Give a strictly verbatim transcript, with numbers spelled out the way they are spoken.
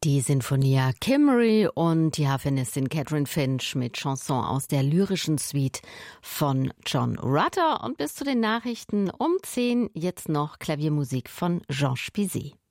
Die Sinfonia Cymru und die Harfenistin Catherine Finch mit Chanson aus der lyrischen Suite von John Rutter. Und bis zu den Nachrichten um zehn jetzt noch Klaviermusik von Georges Bizet.